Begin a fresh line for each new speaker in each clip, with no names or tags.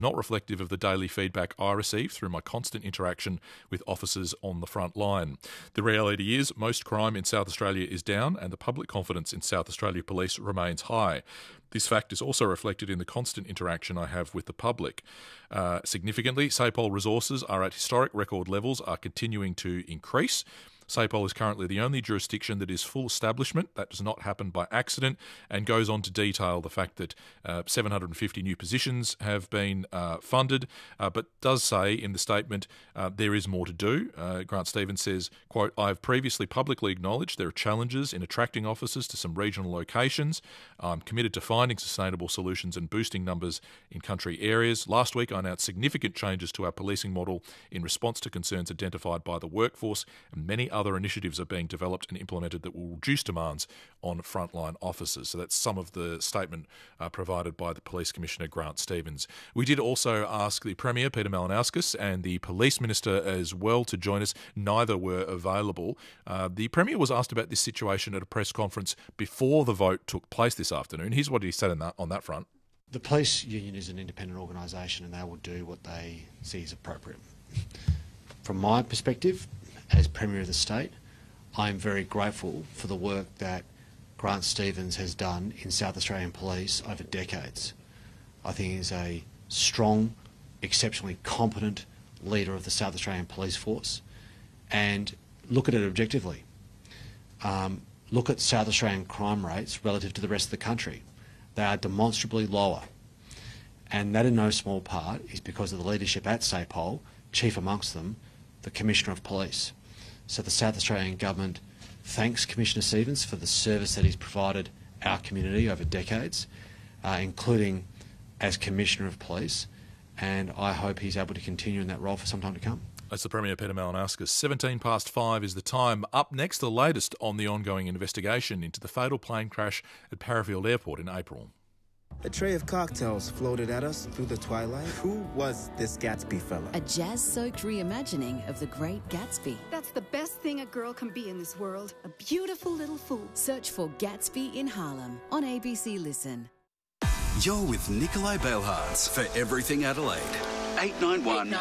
not reflective of the daily feedback I receive through my constant interaction with officers on the front line. The reality is most crime in South Australia is down and the public confidence in South Australia Police remains high. This fact is also reflected in the constant interaction I have with the public. Significantly, SAPOL resources are at historic record levels, are continuing to increase. SAPOL is currently the only jurisdiction that is full establishment. That does not happen by accident, and goes on to detail the fact that 750 new positions have been funded, but does say in the statement there is more to do. Grant Stevens says, quote, "I have previously publicly acknowledged there are challenges in attracting officers to some regional locations. I'm committed to finding sustainable solutions and boosting numbers in country areas. Last week I announced significant changes to our policing model in response to concerns identified by the workforce, and many other initiatives are being developed and implemented that will reduce demands on frontline officers." So that's some of the statement provided by the Police Commissioner, Grant Stevens. We did also ask the Premier, Peter Malinauskas, and the Police Minister as well to join us. Neither were available. The Premier was asked about this situation at a press conference before the vote took place this afternoon. Here's what he said on that front.
The police union is an independent organisation and they will do what they see as appropriate. From my perspective, as Premier of the State, I am very grateful for the work that Grant Stevens has done in South Australian Police over decades. I think he is a strong, exceptionally competent leader of the South Australian Police Force. And look at it objectively. Look at South Australian crime rates relative to the rest of the country. They are demonstrably lower. And that in no small part is because of the leadership at SAPOL, chief amongst them, the Commissioner of Police. So the South Australian Government thanks Commissioner Stevens for the service that he's provided our community over decades, including as Commissioner of Police, and I hope he's able to continue in that role for some time to come.
That's the Premier, Peter Malinauskas. 5:17 is the time. Up next, the latest on the ongoing investigation into the fatal plane crash at Parafield Airport in April.
A tray of cocktails floated at us through the twilight. Who was this Gatsby fella?
A jazz-soaked reimagining of The Great Gatsby.
That's the best thing a girl can be in this world. A beautiful little fool.
Search for Gatsby in Harlem on ABC Listen.
You're with Nikolai Belhards for Everything Adelaide. 891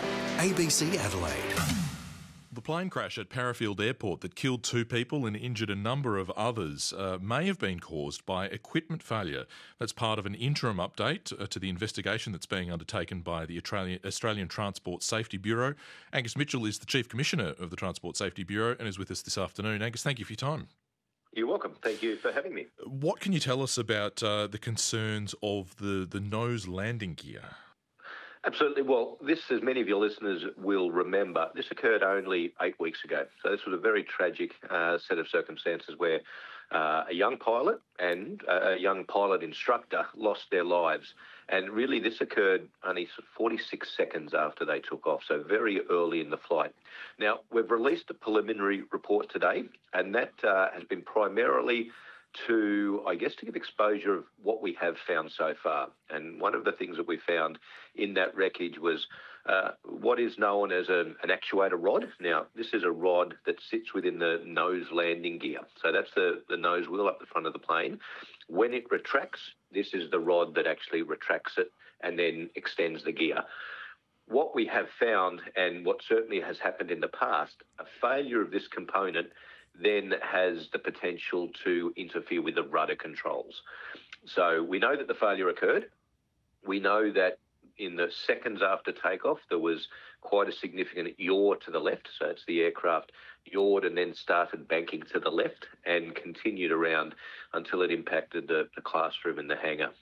ABC Adelaide.
The plane crash at Parafield Airport that killed 2 people and injured a number of others may have been caused by equipment failure. That's part of an interim update to the investigation that's being undertaken by the Australian Transport Safety Bureau. Angus Mitchell is the Chief Commissioner of the Transport Safety Bureau and is with us this afternoon. Angus, thank you for your time.
You're welcome. Thank you for having me.
What can you tell us about the concerns of the nose landing gear?
Absolutely. Well, this, as many of your listeners will remember, this occurred only 8 weeks ago. So this was a very tragic set of circumstances where a young pilot and a young pilot instructor lost their lives. And really this occurred only 46 seconds after they took off, so very early in the flight. Now, we've released a preliminary report today, and that has been primarily to give exposure of what we have found so far. And one of the things that we found in that wreckage was what is known as an actuator rod. Now, this is a rod that sits within the nose landing gear. So that's the nose wheel up the front of the plane. When it retracts, this is the rod that actually retracts it and then extends the gear. What we have found, and what certainly has happened in the past, a failure of this component then has the potential to interfere with the rudder controls. So we know that the failure occurred. We know that in the seconds after takeoff, there was quite a significant yaw to the left. So it's the aircraft yawed and then started banking to the left and continued around until it impacted the classroom and the hangar.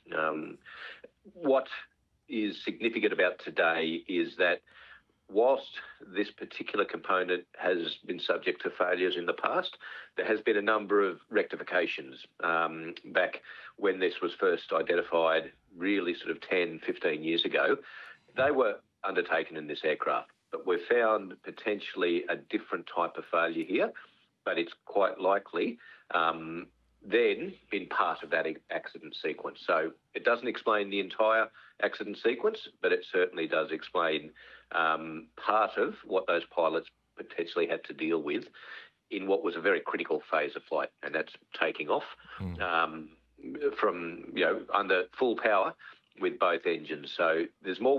What is significant about today is that whilst this particular component has been subject to failures in the past, there has been a number of rectifications back when this was first identified, really sort of 10, 15 years ago. They were undertaken in this aircraft, but we've found potentially a different type of failure here, but it's quite likely then been part of that accident sequence. So it doesn't explain the entire accident sequence, but it certainly does explain part of what those pilots potentially had to deal with in what was a very critical phase of flight, and that's taking off from, under full power with both engines. So there's more